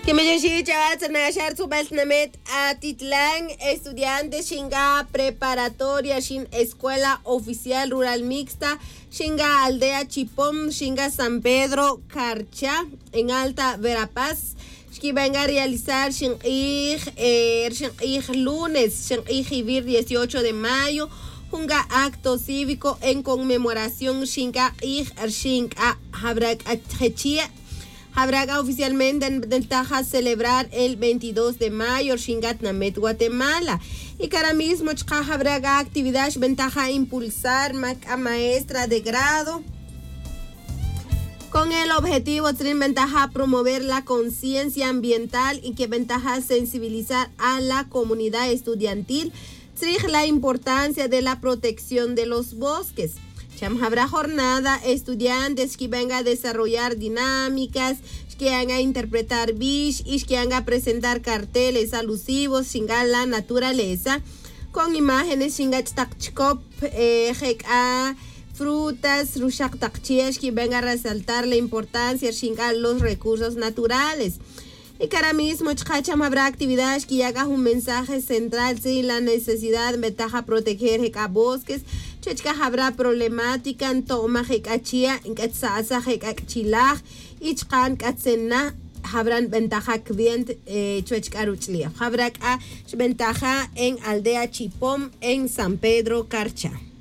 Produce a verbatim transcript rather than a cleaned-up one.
Que me llegué a Nashar Subeltnamet a Titlán, estudiante Shinga preparatoria, Shin Escuela Oficial Rural Mixta, Shinga Aldea Chipom, Shinga San Pedro, Carcha, en Alta Verapaz, que venga a realizar Shin Ik, Shin Ik lunes, Shin Ik dieciocho de mayo, un acto cívico en conmemoración Shinga Ik, Shinga Habrak Achechia. Habrá oficialmente en ventaja celebrar el veintidós de mayo Shingat Namet Guatemala. Y cara mismo habrá actividad ventaja impulsar a maestra de grado con el objetivo de ventaja promover la conciencia ambiental y que ventaja sensibilizar a la comunidad estudiantil sobre la importancia de la protección de los bosques. Habrá jornada estudiantes que vengan a desarrollar dinámicas, que van a interpretar bish y que van a presentar carteles alusivos a la naturaleza con imágenes chingachtachkop, a frutas, rushaktakchias que vengan a resaltar la importancia de los recursos naturales. Y cara mismo, habrá actividades que hagan un mensaje central sin la necesidad de ventaja proteger a bosques. Chechka habrá problemática en toma hekachia, en katsasa hekachilaj, y chkan katsena habrán ventaja client chechka ruchlia. Habrá ventaja en Aldea Chipom, en San Pedro, Carcha.